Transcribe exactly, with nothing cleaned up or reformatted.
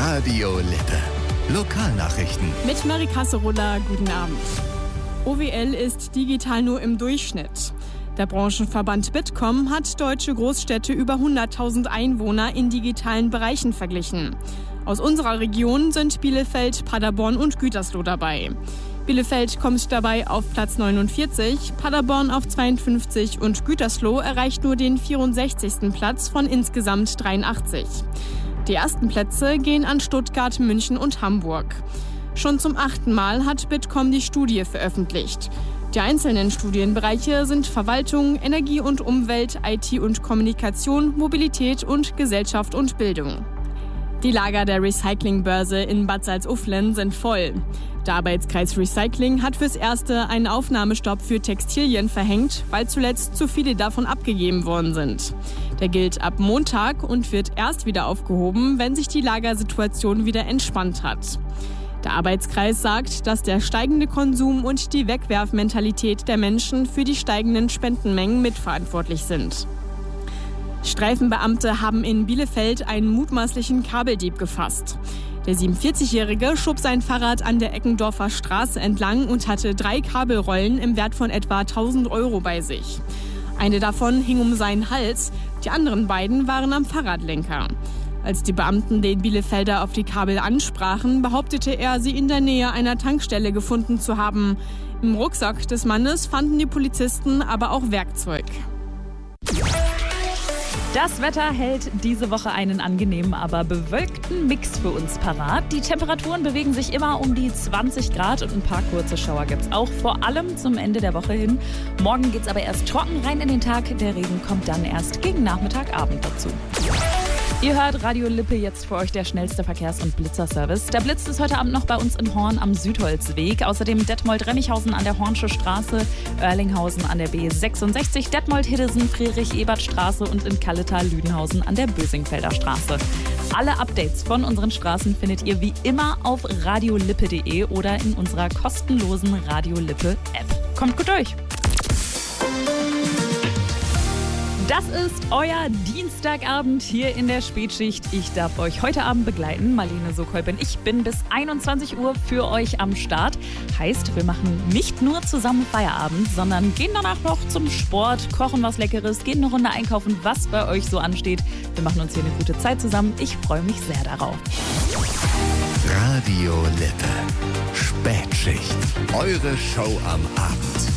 Radio Lippe. Lokalnachrichten. Mit Marie-Kasse Ruller, guten Abend. O W L ist digital nur im Durchschnitt. Der Branchenverband Bitkom hat deutsche Großstädte über hunderttausend Einwohner in digitalen Bereichen verglichen. Aus unserer Region sind Bielefeld, Paderborn und Gütersloh dabei. Bielefeld kommt dabei auf Platz neunundvierzig, Paderborn auf zweiundfünfzig und Gütersloh erreicht nur den vierundsechzigsten Platz von insgesamt dreiundachtzig. Die ersten Plätze gehen an Stuttgart, München und Hamburg. Schon zum achten Mal hat Bitkom die Studie veröffentlicht. Die einzelnen Studienbereiche sind Verwaltung, Energie und Umwelt, I T und Kommunikation, Mobilität und Gesellschaft und Bildung. Die Lager der Recyclingbörse in Bad Salzuflen sind voll. Der Arbeitskreis Recycling hat fürs Erste einen Aufnahmestopp für Textilien verhängt, weil zuletzt zu viele davon abgegeben worden sind. Der gilt ab Montag und wird erst wieder aufgehoben, wenn sich die Lagersituation wieder entspannt hat. Der Arbeitskreis sagt, dass der steigende Konsum und die Wegwerfmentalität der Menschen für die steigenden Spendenmengen mitverantwortlich sind. Streifenbeamte haben in Bielefeld einen mutmaßlichen Kabeldieb gefasst. Der siebenundvierzigjährige schob sein Fahrrad an der Eckendorfer Straße entlang und hatte drei Kabelrollen im Wert von etwa tausend Euro bei sich. Eine davon hing um seinen Hals, die anderen beiden waren am Fahrradlenker. Als die Beamten den Bielefelder auf die Kabel ansprachen, behauptete er, sie in der Nähe einer Tankstelle gefunden zu haben. Im Rucksack des Mannes fanden die Polizisten aber auch Werkzeug. Das Wetter hält diese Woche einen angenehmen, aber bewölkten Mix für uns parat. Die Temperaturen bewegen sich immer um die zwanzig Grad und ein paar kurze Schauer gibt's auch, vor allem zum Ende der Woche hin. Morgen geht's aber erst trocken rein in den Tag. Der Regen kommt dann erst gegen Nachmittag, Abend dazu. Ihr hört Radio Lippe, jetzt für euch der schnellste Verkehrs- und Blitzerservice. Der Blitz ist heute Abend noch bei uns in Horn am Südholzweg. Außerdem Detmold-Rennichhausen an der Hornsche Straße, Oerlinghausen an der B sechsundsechzig, Detmold-Hiddesen, Friedrich-Ebert-Straße und in Kalletal-Lüdenhausen an der Bösingfelder Straße. Alle Updates von unseren Straßen findet ihr wie immer auf radiolippe punkt de oder in unserer kostenlosen Radio Lippe App. Kommt gut durch! Das ist euer Dienstagabend hier in der Spätschicht. Ich darf euch heute Abend begleiten. Marlene Sokol bin ich. Bin bis einundzwanzig Uhr für euch am Start. Heißt, wir machen nicht nur zusammen Feierabend, sondern gehen danach noch zum Sport, kochen was Leckeres, gehen eine Runde einkaufen, was bei euch so ansteht. Wir machen uns hier eine gute Zeit zusammen. Ich freue mich sehr darauf. Radio Lippe. Spätschicht. Eure Show am Abend.